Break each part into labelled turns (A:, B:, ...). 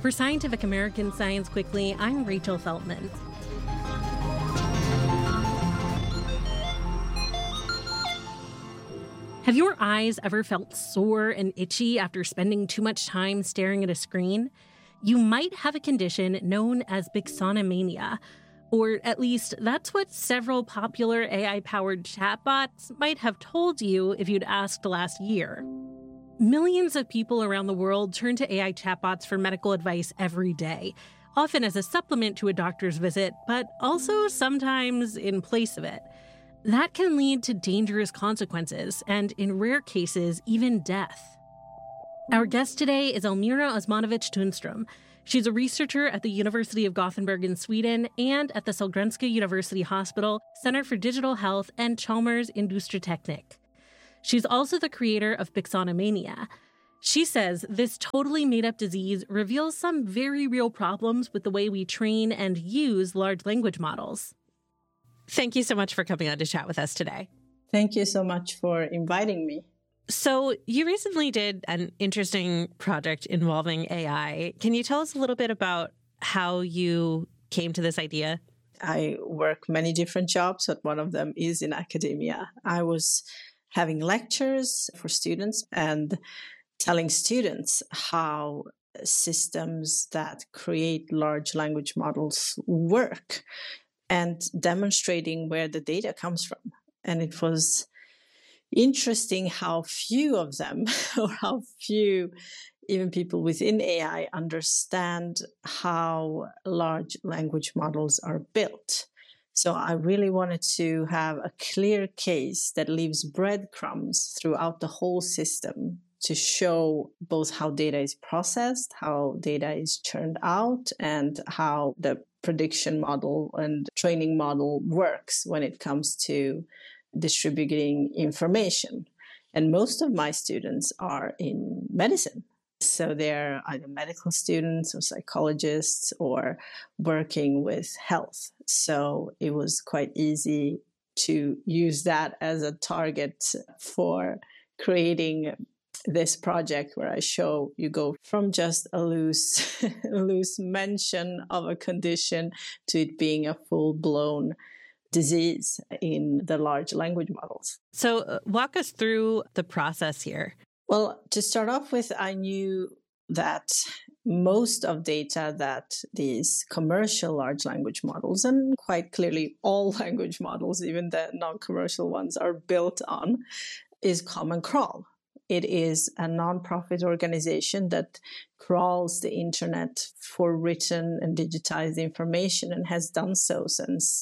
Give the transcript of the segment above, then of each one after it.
A: For Scientific American Science Quickly, I'm Rachel Feltman. Have your eyes ever felt sore and itchy after spending too much time staring at a screen? You might have a condition known as Bixonomania, or at least that's what several popular AI-powered chatbots might have told you if you'd asked last year. Millions of people around the world turn to AI chatbots for medical advice every day, often as a supplement to a doctor's visit, but also sometimes in place of it. That can lead to dangerous consequences and, in rare cases, even death. Our guest today is Elmira Osmanovic Tunstrom. She's a researcher at the University of Gothenburg in Sweden and at the Sahlgrenska University Hospital Center for Digital Health and Chalmers Industriteknik. She's also the creator of Bixonomania. She says this totally made-up disease reveals some very real problems with the way we train and use large language models. Thank you so much for coming on to chat with us today.
B: Thank you so much for inviting me.
A: So you recently did an interesting project involving AI. Can you tell us a little bit about how you came to this idea?
B: I work many different jobs, but one of them is in academia. I was having lectures for students and telling students how systems that create large language models work and demonstrating where the data comes from. And it was interesting how few of them, or how few even people within AI, understand how large language models are built. So I really wanted to have a clear case that leaves breadcrumbs throughout the whole system to show both how data is processed, how data is churned out, and how the prediction model and training model works when it comes to distributing information. And most of my students are in medicine. So they're either medical students or psychologists or working with health. So it was quite easy to use that as a target for creating this project where I show you go from just a loose mention of a condition to it being a full-blown disease in the large language models.
A: So walk us through the process here.
B: Well, to start off with, I knew that most of data that these commercial large language models, and quite clearly all language models, even the non-commercial ones, are built on, is Common Crawl. It is a nonprofit organization that crawls the internet for written and digitized information and has done so since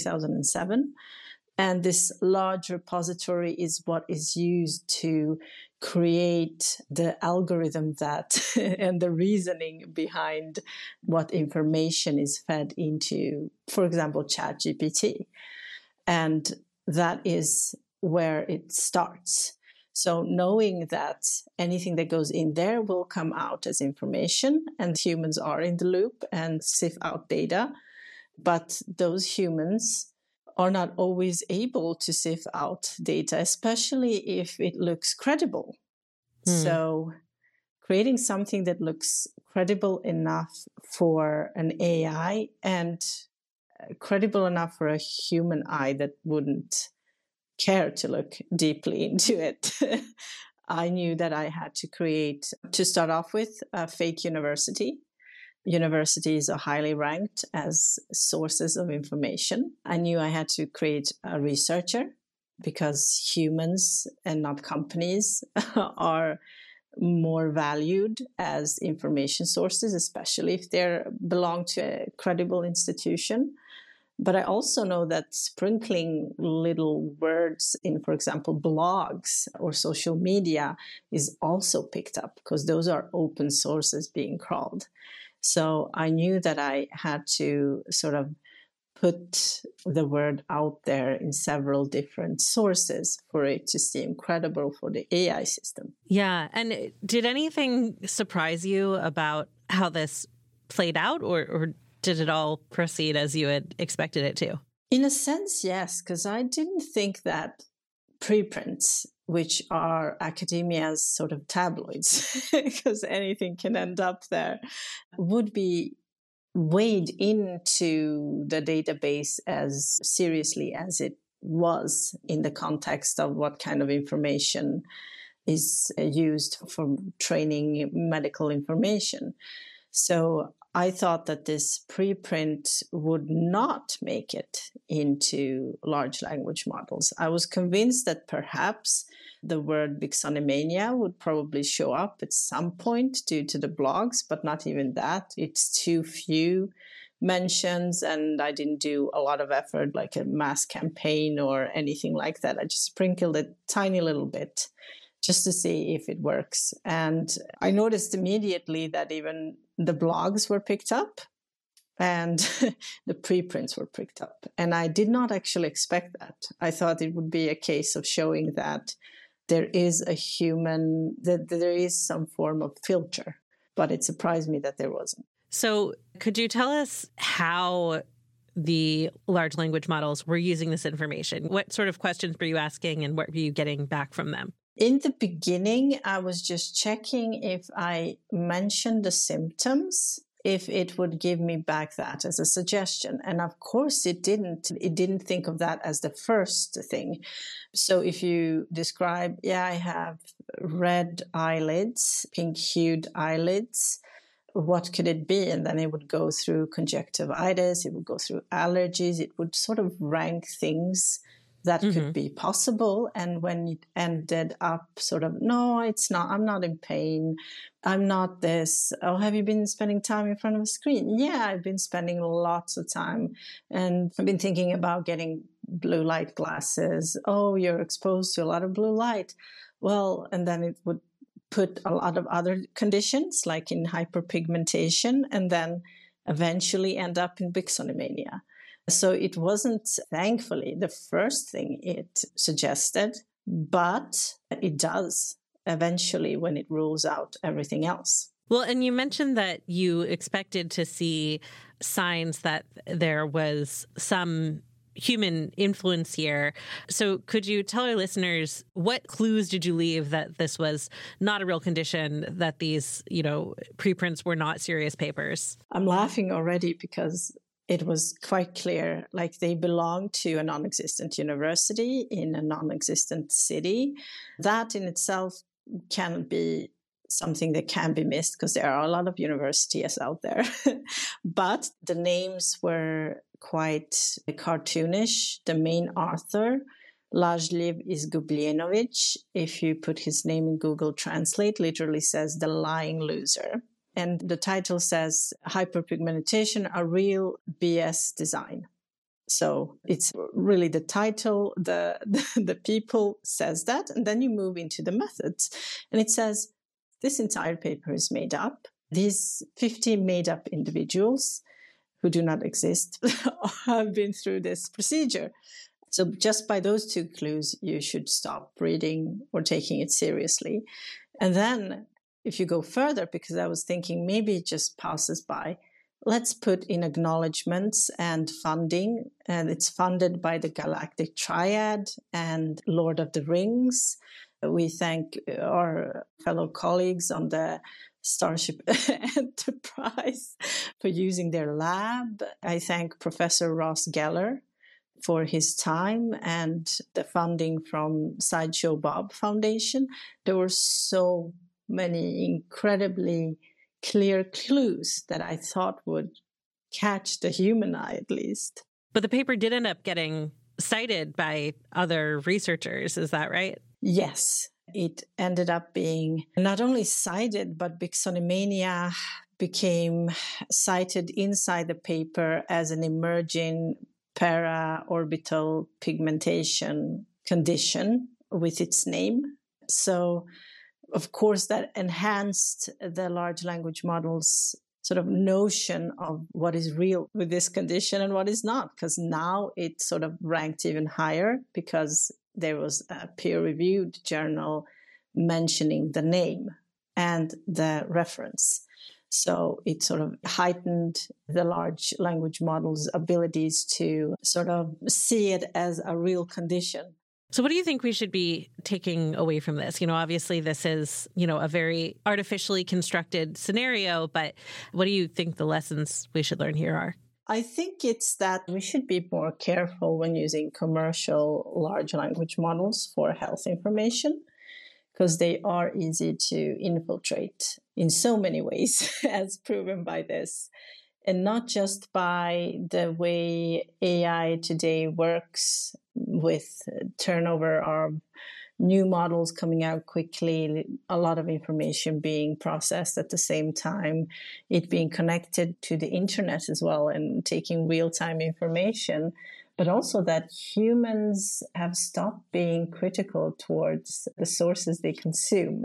B: 2007. And this large repository is what is used to create the algorithm that and the reasoning behind what information is fed into, for example, ChatGPT. And that is where it starts. So knowing that anything that goes in there will come out as information, and humans are in the loop and sift out data, but those humans are not always able to sift out data, especially if it looks credible. So creating something that looks credible enough for an AI and credible enough for a human eye that wouldn't care to look deeply into it. I knew that I had to create, to start off with, a fake university. Universities are highly ranked as sources of information. I knew I had to create a researcher because humans and not companies are more valued as information sources, especially if they belong to a credible institution. But I also know that sprinkling little words in, for example, blogs or social media is also picked up because those are open sources being crawled. So I knew that I had to sort of put the word out there in several different sources for it to seem credible for the AI system.
A: Yeah. And did anything surprise you about how this played out, or did it all proceed as you had expected it to?
B: In a sense, yes, because I didn't think that preprints which are academia's sort of tabloids, because anything can end up there, would be weighed into the database as seriously as it was in the context of what kind of information is used for training medical information. So I thought that this preprint would not make it into large language models. I was convinced that perhaps the word Vixonomania would probably show up at some point due to the blogs, but not even that. It's too few mentions, and I didn't do a lot of effort, like a mass campaign or anything like that. I just sprinkled a tiny little bit just to see if it works. And I noticed immediately that even the blogs were picked up and the preprints were picked up. And I did not actually expect that. I thought it would be a case of showing that there is that there is some form of filter, but it surprised me that there wasn't.
A: So could you tell us how the large language models were using this information? What sort of questions were you asking and what were you getting back from them?
B: In the beginning, I was just checking if I mentioned the symptoms, if it would give me back that as a suggestion. And of course it didn't. It didn't think of that as the first thing. So if you describe, I have red eyelids, pink-hued eyelids, what could it be? And then it would go through conjunctivitis, it would go through allergies, it would sort of rank things that could be possible. And when it ended up sort of, no, it's not, I'm not in pain, I'm not this. Oh, have you been spending time in front of a screen? Yeah, I've been spending lots of time. And I've been thinking about getting blue light glasses. Oh, you're exposed to a lot of blue light. Well, and then it would put a lot of other conditions, like in hyperpigmentation, and then eventually end up in Vixonomania. So it wasn't, thankfully, the first thing it suggested, but it does eventually when it rules out everything else.
A: Well, and you mentioned that you expected to see signs that there was some human influence here. So could you tell our listeners, what clues did you leave that this was not a real condition, that these, preprints were not serious papers?
B: I'm laughing already because it was quite clear, like they belong to a non-existent university in a non-existent city. That in itself can be something that can be missed because there are a lot of universities out there. But the names were quite cartoonish. The main author, Lajliv Izgubljenovic, if you put his name in Google Translate, literally says the lying loser. And the title says Hyperpigmentation, a real BS design. So it's really the title, the people says that, and then you move into the methods. And it says, this entire paper is made up. These 50 made up individuals who do not exist have been through this procedure. So just by those two clues, you should stop reading or taking it seriously. And then if you go further, because I was thinking maybe it just passes by, let's put in acknowledgements and funding. And it's funded by the Galactic Triad and Lord of the Rings. We thank our fellow colleagues on the Starship Enterprise for using their lab. I thank Professor Ross Geller for his time and the funding from Sideshow Bob Foundation. There were so many incredibly clear clues that I thought would catch the human eye at least.
A: But the paper did end up getting cited by other researchers, is that right?
B: Yes, it ended up being not only cited, but Vixonomania became cited inside the paper as an emerging para-orbital pigmentation condition with its name. So, of course, that enhanced the large language models' sort of notion of what is real with this condition and what is not, because now it sort of ranked even higher because there was a peer-reviewed journal mentioning the name and the reference. So it sort of heightened the large language model's abilities to sort of see it as a real condition.
A: So what do you think we should be taking away from this? Obviously this is, a very artificially constructed scenario, but what do you think the lessons we should learn here are?
B: I think it's that we should be more careful when using commercial large language models for health information, because they are easy to infiltrate in so many ways, as proven by this. And not just by the way AI today works with turnover of new models coming out quickly, a lot of information being processed at the same time, it being connected to the internet as well and taking real-time information, but also that humans have stopped being critical towards the sources they consume.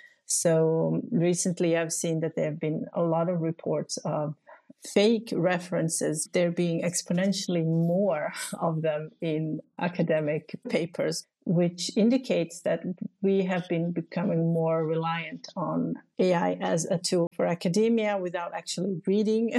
B: So recently I've seen that there have been a lot of reports of fake references. There being exponentially more of them in academic papers, which indicates that we have been becoming more reliant on AI as a tool for academia without actually reading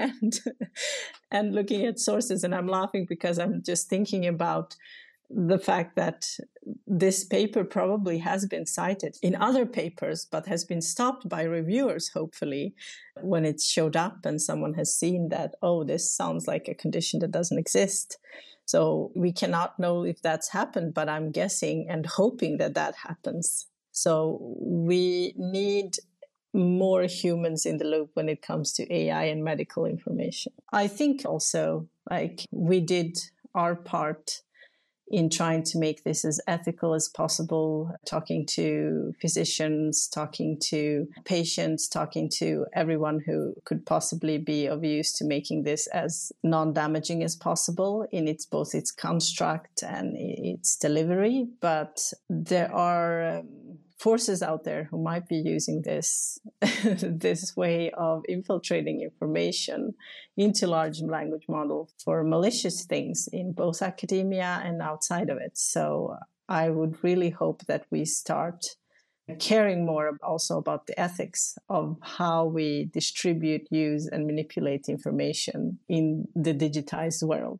B: and looking at sources. And I'm laughing because I'm just thinking about the fact that this paper probably has been cited in other papers, but has been stopped by reviewers, hopefully, when it showed up and someone has seen that, oh, this sounds like a condition that doesn't exist. So we cannot know if that's happened, but I'm guessing and hoping that that happens. So we need more humans in the loop when it comes to AI and medical information. I think also, we did our part in trying to make this as ethical as possible, talking to physicians, talking to patients, talking to everyone who could possibly be of use to making this as non-damaging as possible in both its construct and its delivery. But there are forces out there who might be using this way of infiltrating information into large language models for malicious things in both academia and outside of it. So I would really hope that we start caring more also about the ethics of how we distribute, use, and manipulate information in the digitized world.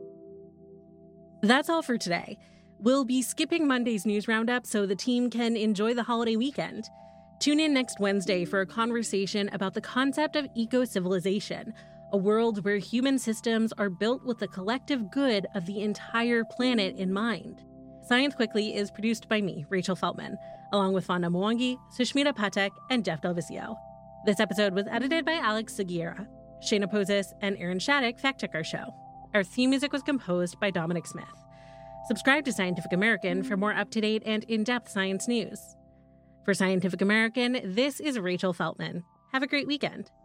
A: That's all for today. We'll be skipping Monday's news roundup so the team can enjoy the holiday weekend. Tune in next Wednesday for a conversation about the concept of eco-civilization, a world where human systems are built with the collective good of the entire planet in mind. Science Quickly is produced by me, Rachel Feltman, along with Fonda Mwangi, Sushmita Patek, and Jeff Delvisio. This episode was edited by Alex Seguiera. Shayna Pozis and Aaron Shattuck fact-check our show. Our theme music was composed by Dominic Smith. Subscribe to Scientific American for more up-to-date and in-depth science news. For Scientific American, this is Rachel Feltman. Have a great weekend.